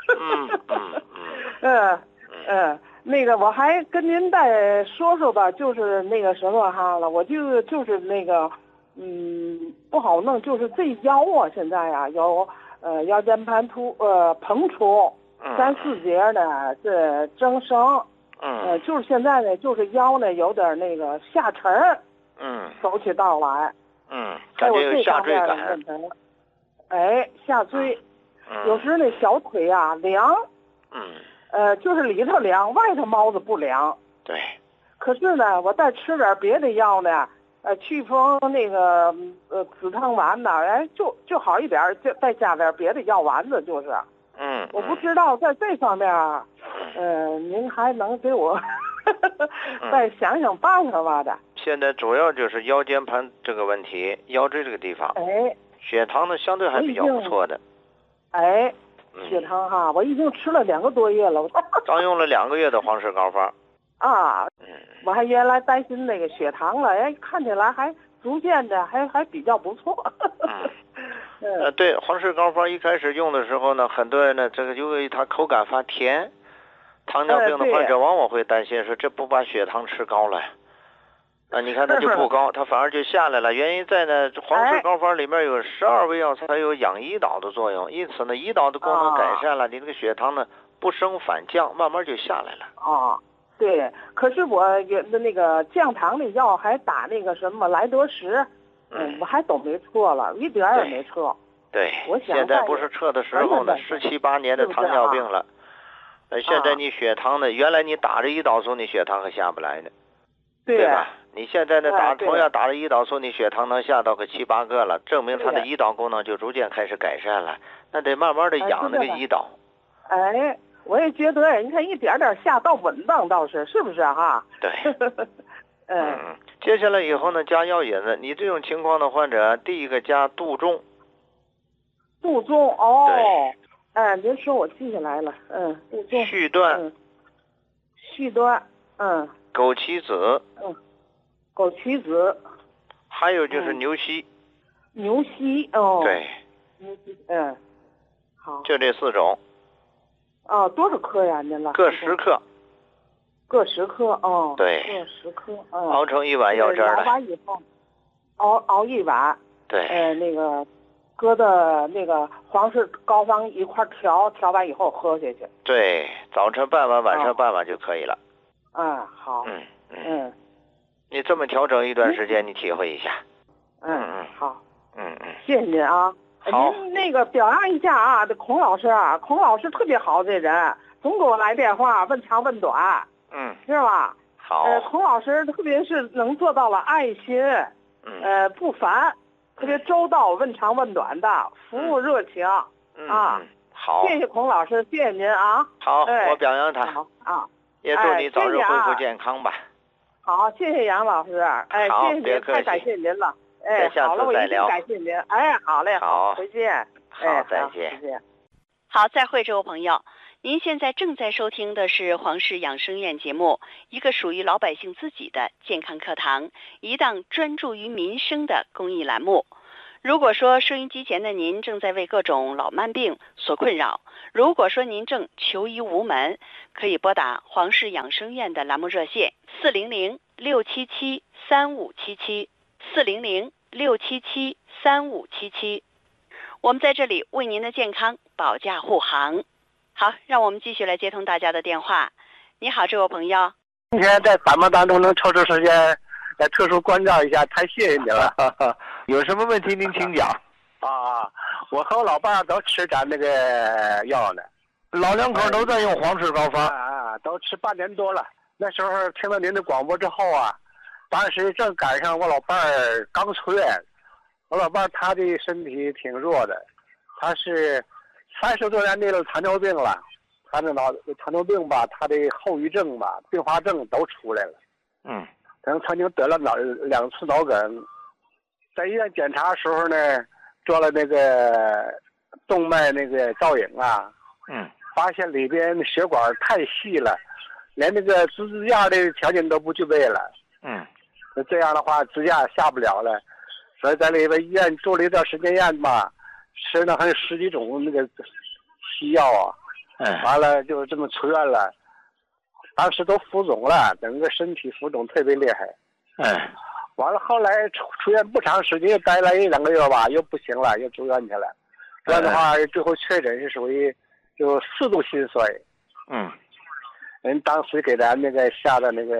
那个我还跟您再说说吧，就是那个什么哈了，我就是那个不好弄，就是这腰啊，现在啊有腰间盘膨出，3、4节呢是增生，就是现在呢就是腰呢有点那个下沉。走起道来， 感觉有下坠感。 下坠，有时那小腿啊凉，就是里头凉，外头猫子不凉。 对。 可是呢，我再吃点别的药呢，祛风那个止疼丸呢，就好一点，就再加点别的药丸子，就是。我不知道在这方面，您还能给我再想想办法吧的。 现在主要就是腰间盘这个问题，腰椎这个地方。血糖呢相对还比较不错的。 血糖哈，我已经吃了2个多月了。 刚用了2个月的黄氏膏方。 我还原来担心那个血糖了，看起来还逐渐的还比较不错。 对，黄氏膏方一开始用的时候呢，很多人呢这个由于它口感发甜，糖尿病的患者往往会担心说这不把血糖吃高了。你看它就不高，它反而就下来了。原因在呢，黄氏膏方里面有12味药材有养胰岛的作用，因此呢，胰岛的功能改善了，你这个血糖呢不升反降，慢慢就下来了。 对，可是我那个降糖的药还打那个什么莱德石，我还都没撤了，一点也没撤。 对， 我想现在不是撤的时候呢，17、18年的糖尿病了。现在你血糖呢，原来你打着胰岛素，你血糖可下不来呢。对吧？你现在呢同样打了胰岛素，你血糖能下到个7、8个了，证明它的胰岛功能就逐渐开始改善了。那得慢慢的养那个胰岛。 我也觉得，你看一点点下到稳当倒是不是哈？ 对。接下来以后呢，加药引子，你这种情况的患者，第一个加杜仲。 杜仲对。您说我记下来了，杜仲。 续断。 续断， 枸杞子， 枸杞子， 还有就是牛膝， 牛膝对， 牛膝，好， 就这4种。 多少克呀？您了？ 各10克。 各10克对， 各10克熬成1碗药汁了。 熬完以后，熬1碗。 对。 那个搁的那个黄氏膏方一块调完以后喝下去。 对，早晨半碗，晚上半碗就可以了。 好。 你这么调整一段时间，你体会一下。 好。谢谢您啊。 好。 您那个表扬一下啊，这孔老师特别好，这人总给我来电话问长问短。是吧？ 好。 孔老师特别是能做到了爱心，不烦，特别周到，问长问短的，服务热情。 好。 谢谢孔老师，谢谢您啊。 好，我表扬他。 好。 也祝你早日恢复健康吧。 好，谢谢杨老师。 好， 谢谢您，太感谢您了。 下次再聊。 好了，我一定感谢您。好嘞， 好， 再见。 好，再见。 再见。 好，再会，这位朋友。您现在正在收听的是黄氏养生院节目，一个属于老百姓自己的健康课堂，一档专注于民生的公益栏目。如果说收音机前的您正在为各种老慢病所困扰，如果说您正求医无门，可以拨打黄氏养生院的栏目热线400-677-3577 400-677-3577，我们在这里为您的健康保驾护航。好，让我们继续来接通大家的电话。你好，这位朋友。 今天在咱们当中能抽出时间来特殊关照一下，太谢谢你了。 有什么问题您请讲。 我和我老伴儿都吃咱那个药呢， 老两口都在用黄氏膏方。 都吃半年多了。那时候听了您的广播之后啊，当时正赶上我老伴儿刚出院。我老伴儿他的身体挺弱的，他是30多年的糖尿病了，他那糖尿病吧，他的后遗症吧、并发症都出来了。曾经得了2次脑梗，在医院检查的时候呢，做了那个动脉那个造影啊，发现里边血管太细了，连那个支架的条件都不具备了。那这样的话，支架下不了了，所以在里边医院住了一段时间院吧。吃了还有10几种那个西药啊，完了就这么出院了，当时都浮肿了，整个身体浮肿特别厉害。完了后来出院不长时间，又待了1、2个月吧，又不行了，又住院去了。这样的话，最后确诊是属于就4度心衰。人当时给咱那个下的那个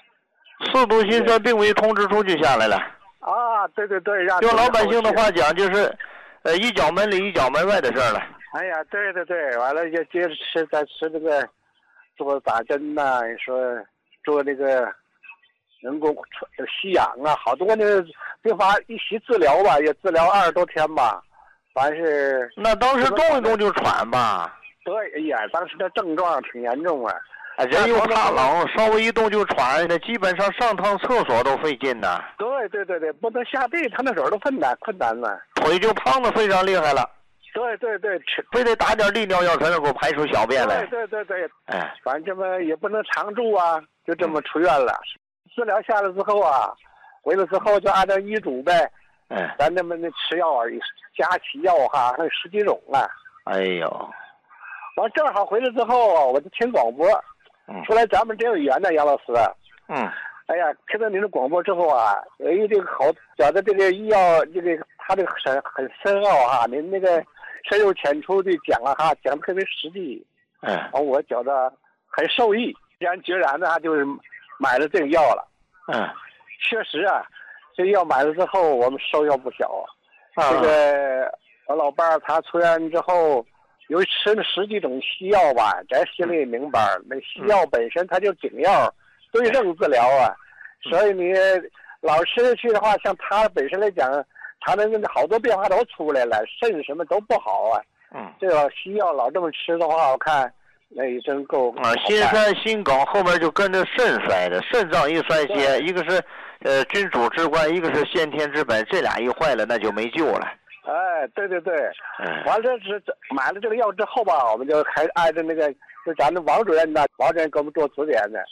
4度心衰病危通知书就下来了。 对， 用老百姓的话讲就是一脚门里一脚门外的事了。 对，完了就接着再吃这个做打针呐，说做那个人工吸氧啊，好多那个并发一起治疗吧，也治疗20多天吧，凡是那当时动一动就喘吧。 对，当时的症状挺严重啊。 人又怕冷，稍微一动就喘，那基本上上趟厕所都费劲呐。 对，不能下地，他那时候都困难了， 腿就胖得非常厉害了。 对， 非得打点利尿药才能够排出小便来。 对，反正这么也不能常住啊，就这么出院了。治疗下来之后啊，回来之后就按照医嘱呗。咱那么那吃药啊，加起药哈，还有10几种啊。 哎呦， 完正好回来之后，我就听广播。说来咱们真有缘呢，杨老师。哎呀，听到您的广播之后啊，这个好，觉得这个医药这个他这个很深奥哈，您那个深入浅出的讲啊哈，讲的特别实际。我觉得很受益，毅然决然的就是买了这个药了。确实啊，这药买了之后，我们收效不小啊。这个我老伴儿他出院之后，由于吃了10几种西药吧，咱心里也明白，那西药本身它就顶药，对症治疗啊。所以你老吃下去的话，像他本身来讲，他的那好多变化都出来了，肾什么都不好啊。这个西药老这么吃的话，我看那也真够。 心衰心梗后面就跟着肾衰的，肾脏一衰竭，一个是君主之官，一个是先天之本，这俩一坏了那就没救了。 对，完了是买了这个药之后吧，我们就还按照那个就咱的王主任呢，王主任给我们做指点的。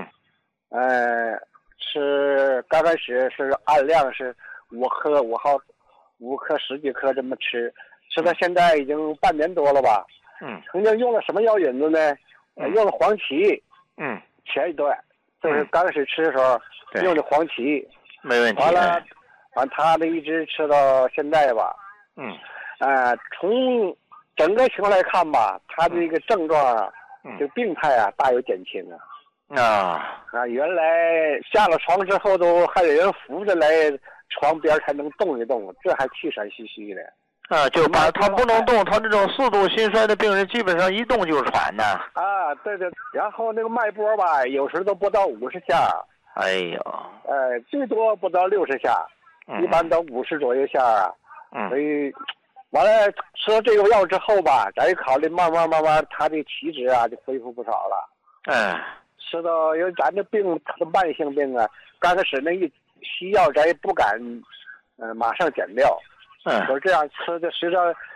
吃刚开始是按量是5颗5颗10几颗这么吃到现在已经半年多了吧。曾经用了什么药引子呢？用了黄芪。前一段就是刚开始吃的时候用的黄芪， 没问题。 完他的一直吃到现在吧。从整个情况来看吧，他的这个症状啊，这个病态啊大有减轻啊。原来下了床之后都还有人扶着来床边才能动一动，这还气喘吁吁的。 就把他不能动，他这种4度心衰的病人基本上一动就喘呢。 对，然后那个脉搏吧，有时都不到50下。 哎呦， 最多不到60下，一般都50左右下啊。所以完了吃了这个药之后吧，咱一考虑慢慢他的体质啊就恢复不少了。吃到因为咱这病它的慢性病啊，刚开始那一西药咱也不敢马上减掉。说这样吃的，随着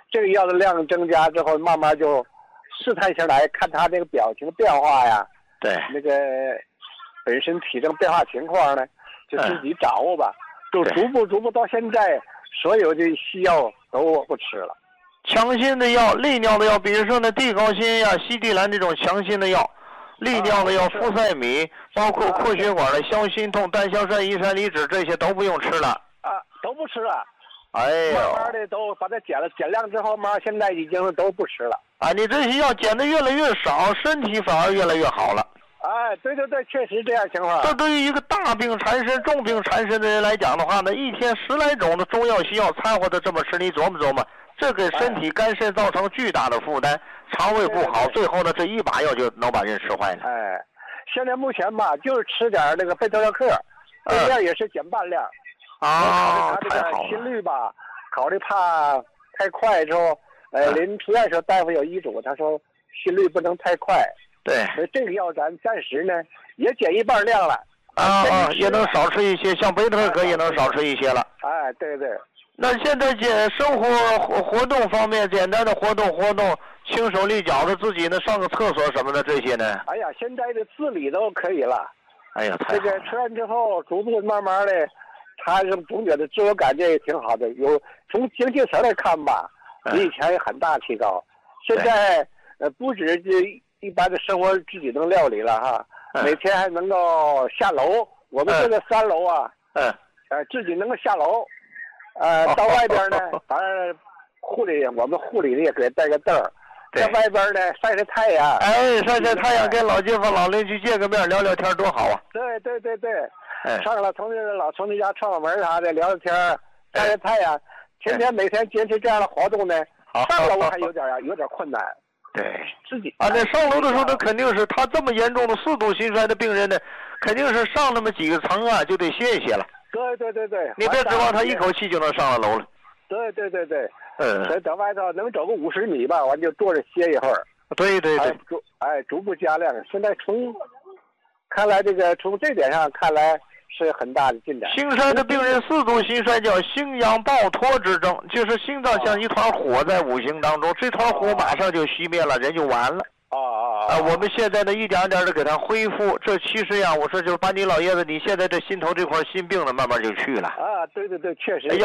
这个药的量增加之后，慢慢就试探性来看他这个表情变化呀， 对， 那个本身体征变化情况呢，就自己掌握吧。就逐步到现在，所有的西药都不吃了。 强心的药、利尿的药，比如说那地高辛呀、西地兰这种强心的药，利尿的药、呋塞米，包括扩血管的消心痛、单硝酸乙酰离酯，这些都不用吃了。 都不吃了。 哎呦， 慢慢的都把它减了，减量之后嘛，现在已经都不吃了。 你这些药减的越来越少，身体反而越来越好了。 对，确实这样情况。 这对于一个大病缠身、重病缠身的人来讲的话呢，一天10来种的中药西药掺和的这么吃，你琢磨琢磨，这给身体肝肾造成巨大的负担，肠胃不好，最后呢这一把药就能把人吃坏了。 现在目前吧，就是吃点那个贝托洛克，量也是减半量。 他这个心率吧，考虑怕太快之后，临出院时候大夫有医嘱，他说心率不能太快。 对， 所以这个药咱暂时呢也减一半量了。 也能少吃一些，像贝特克也能少吃一些了。 对。 那现在生活活动方面，简单的活动，轻手利脚的，自己呢上个厕所什么的这些呢？ 现在的自理都可以了。 太好了。 这个吃完之后，逐步慢慢的，他总觉得自我感觉也挺好的。从精气神来看吧，比以前有很大提高。现在不止这一般的生活自己能料理了哈，每天还能够下楼。我们这个3楼啊，自己能够下楼。到外边呢，反正我们护理的也给带个凳儿，在外边呢晒晒太阳。 晒晒太阳，跟老街坊老邻居见个面，聊聊天，多好啊！ 对。上了从老从家串个门啥的，聊聊天，晒晒太阳。每天坚持这样的活动呢，上楼还有点困难。 对， 自己那上楼的时候，那肯定是他这么严重的4度心衰的病人呢，肯定是上那么几个层啊，就得歇一歇了。 对。 你别指望他一口气就能上了楼了。 对。所以等外头能走个50米吧，完就坐着歇一会儿。 对。 逐步加量。现在看来从这点上看来是很大的进展。 心衰的病人4度心衰叫心阳暴脱之症，就是心脏像一团火在五行当中，这团火马上就熄灭了，人就完了。我们现在呢一点点的给他恢复，这其实呀，我说就是把你老爷子你现在这心头这块心病呢，慢慢就去了。 对，确实是。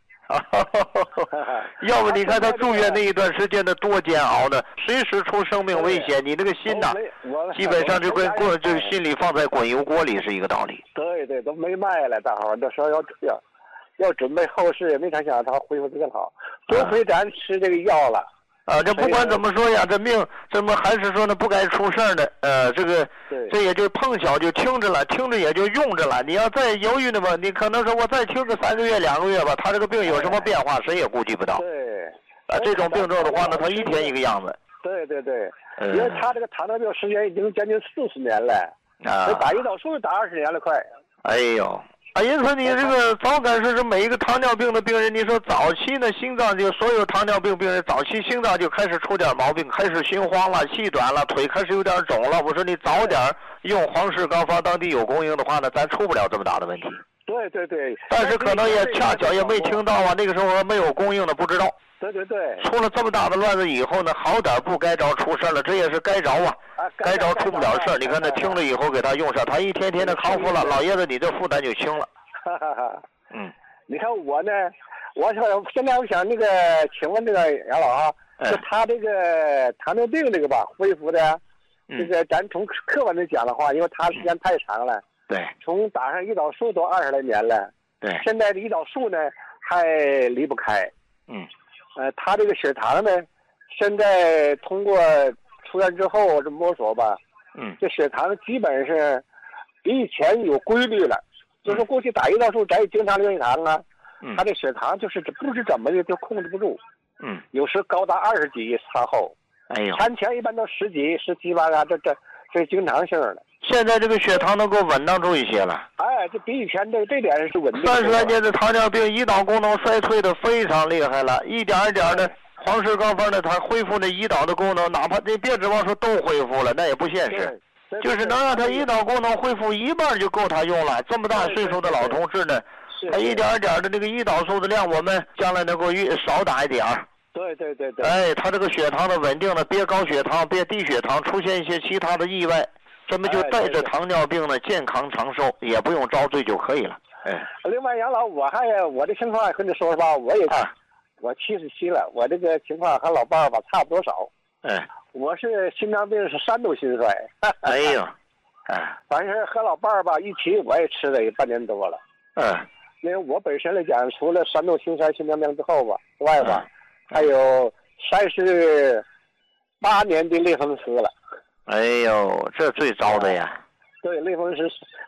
要不你看他住院那一段时间的多煎熬呢，随时出生命危险，你这个心呐，基本上就跟这个心里放在滚油锅里是一个道理。 对，都没卖了，大伙儿都说要准备后事，也没想到他恢复得更好。多亏咱吃这个药了。 这不管怎么说呀，这命怎么还是说呢不该出事儿的。这也就碰巧就听着了，听着也就用着了。你要再犹豫呢吧，你可能说我再听个3个月、2个月吧，他这个病有什么变化，谁也估计不到。这种病症的话呢，他一天一个样子。 对，因为他这个糖尿病时间已经将近40年了，打胰岛素打20年了快。 因此你这个早感是每一个糖尿病的病人，你说早期呢心脏就所有糖尿病病人早期心脏就开始出点毛病，开始心慌了、气短了、腿开始有点肿了。我说你早点用黄氏膏方，当地有供应的话呢，咱出不了这么大的问题。 对。 但是可能也恰巧也没听到那个时候没有供应的不知道。 对。 出了这么大的乱子以后呢，好点不该着出事了，这也是该着啊。该着出不了事儿。你看他听了以后给他用上，他一天天的康复了，老爷子你这负担就轻了。 你看我呢，现在我想请问这个杨老就他这个糖尿病这个吧恢复的，这个咱从客观的讲的话，因为他时间太长了，从打上胰岛素都20来年了，现在的胰岛素呢还离不开，他这个血糖呢，现在通过出院之后这摸索吧，这血糖基本是比以前有规律了。就是过去打胰岛素，咱也经常量血糖啊，他这血糖就是不知怎么的就控制不住，有时高达20几餐后，餐前一般都10几、17、18，这经常性的。 现在这个血糖能够稳当住一些了。 这比以前这点是稳定。 30来年的糖尿病胰岛功能衰退的非常厉害了，一点一点的黄氏膏方呢，它恢复那胰岛的功能，哪怕你别指望说都恢复了，那也不现实。就是能让他胰岛功能恢复1半就够他用了。这么大岁数的老同志呢，他一点一点的这个胰岛素的量，我们将来能够少打一点儿。 对。 哎，他这个血糖的稳定的，别高血糖，别低血糖，出现一些其他的意外，这么就带着糖尿病呢，健康长寿，也不用遭罪就可以了。哎， 另外杨老，我的情况跟你说说吧，我77了，我这个情况和老伴儿吧差不多少。 哎， 我是心脏病，是3度心衰。 哎呦， 反正和老伴儿吧一起，我也吃了半年多了。因为我本身来讲，除了3度心衰、心脏病之后吧之外吧，还有38年的类风湿了。 哎呦，这最糟的呀。 对，类风湿